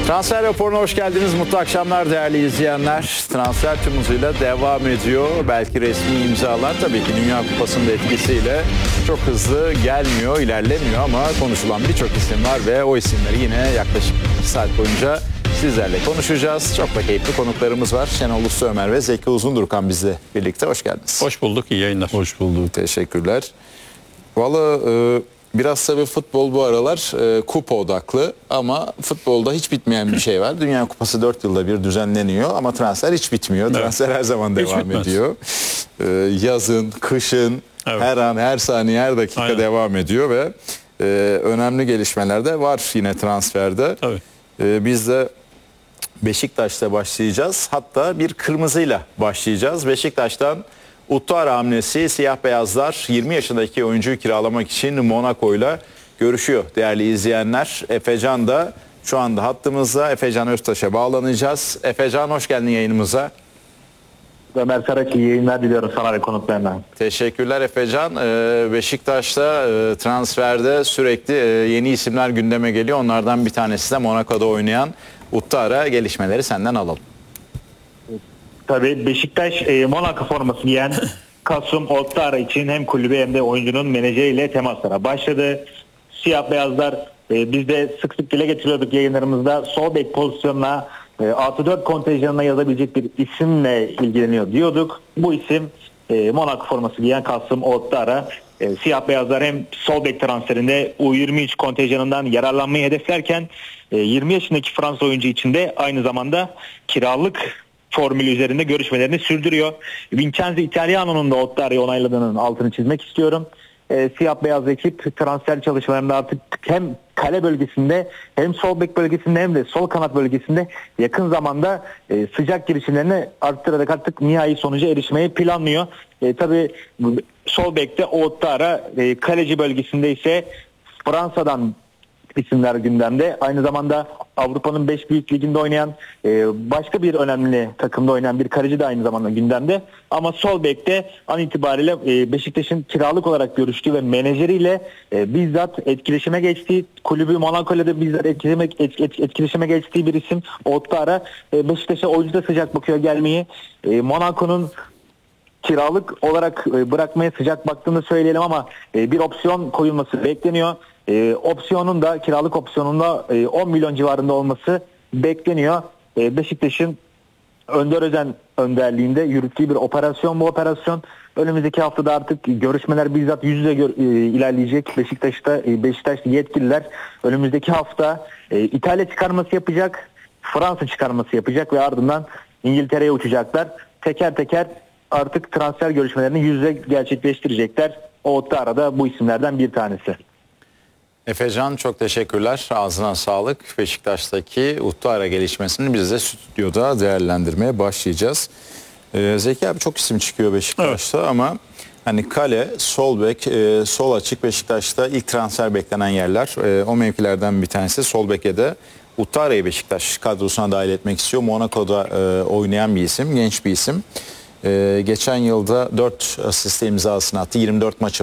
Transfer raporuna hoş geldiniz. Mutlu akşamlar değerli izleyenler. Transfer tüm hızıyla devam ediyor. Belki resmi imzalar tabii ki Dünya Kupası'nın da etkisiyle çok hızlı gelmiyor, ilerlemiyor ama konuşulan birçok isim var ve o isimleri yine yaklaşık 2 saat boyunca sizlerle konuşacağız. Çok da keyifli konuklarımız var. Şenol Usta ve Zeki Uzundurkan bizle birlikte. Hoş geldiniz. Hoş bulduk, iyi yayınlar. Hoş bulduk, teşekkürler. Valla biraz tabii futbol bu aralar kupa odaklı ama futbolda hiç bitmeyen bir şey var. Dünya Kupası 4 yılda bir düzenleniyor ama transfer hiç bitmiyor. Evet. Transfer her zaman devam ediyor. Yazın, kışın, evet, her an, her saniye, her dakika aynen devam ediyor ve önemli gelişmeler de var yine transferde. Tabii. Biz de Beşiktaş'ta başlayacağız. Hatta bir kırmızıyla başlayacağız. Beşiktaş'tan Uttara hamlesi, siyah beyazlar 20 yaşındaki oyuncuyu kiralamak için Monaco'yla görüşüyor değerli izleyenler. Efecan da şu anda hattımızda. Efecan Öztaş'a bağlanacağız. Efecan hoş geldin yayınımıza. Ömer Sarak, iyi yayınlar diliyorum sana ve konuklarına. Teşekkürler Efecan. Beşiktaş'ta transferde sürekli yeni isimler gündeme geliyor. Onlardan bir tanesi de Monaco'da oynayan Uttara. Gelişmeleri senden alalım. Tabii Beşiktaş Monaco forması giyen Kasım Uttara için hem kulübü hem de oyuncunun menajeriyle temaslara başladı. Siyah beyazlar biz de sık sık dile getiriyorduk yayınlarımızda, sol bek pozisyonuna artı 4 kontenjanına yazabilecek bir isimle ilgileniyor diyorduk. Bu isim Monaco forması giyen Kasım Uttara. Siyah beyazlar hem sol bek transferinde U23 kontenjanından yararlanmayı hedeflerken 20 yaşındaki Fransız oyuncu için de aynı zamanda kiralık formülü üzerinde görüşmelerini sürdürüyor. Vincenzo Italiano'nun da Uttara'yı onayladığının altını çizmek istiyorum. Siyah beyaz ekip transfer çalışmalarında artık hem kale bölgesinde hem sol bek bölgesinde hem de sol kanat bölgesinde yakın zamanda sıcak girişimlerini arttırarak artık nihai sonuca erişmeyi planlıyor. Tabii sol bekte Uttara, kaleci bölgesinde ise Fransa'dan isimler gündemde. Aynı zamanda Avrupa'nın 5 büyük liginde oynayan başka bir önemli takımda oynayan bir kaleci de aynı zamanda gündemde. Ama sol bekte an itibariyle Beşiktaş'ın kiralık olarak görüştüğü ve menajeriyle bizzat etkileşime geçtiği, kulübü Monaco'yla da bizzat etkileşime geçtiği bir isim Uttara. Beşiktaş'a oyuncu da sıcak bakıyor gelmeyi. Monaco'nun kiralık olarak bırakmaya sıcak baktığını söyleyelim ama bir opsiyon koyulması bekleniyor. Opsiyonun da kiralık opsiyonunda 10 milyon civarında olması bekleniyor. Beşiktaş'ın Önder Özen önderliğinde yürüttüğü bir operasyon bu operasyon. Önümüzdeki haftada artık görüşmeler bizzat yüz yüze ilerleyecek. Beşiktaş'ta yetkililer önümüzdeki hafta İtalya çıkarması yapacak, Fransa çıkarması yapacak ve ardından İngiltere'ye uçacaklar. Teker teker artık transfer görüşmelerini yüz yüze gerçekleştirecekler. Uttara da bu isimlerden bir tanesi. Efecan çok teşekkürler. Ağzına sağlık. Beşiktaş'taki Uttara gelişmesini biz de stüdyoda değerlendirmeye başlayacağız. Zeki abi çok isim çıkıyor Beşiktaş'ta, evet, ama hani kale, sol bek, sol açık Beşiktaş'ta ilk transfer beklenen yerler. O mevkilerden bir tanesi sol beke de Uttara'yı Beşiktaş kadrosuna dahil etmek istiyor. Monaco'da oynayan bir isim, genç bir isim. Geçen yılda 4 asist imzasını attı. 24 maç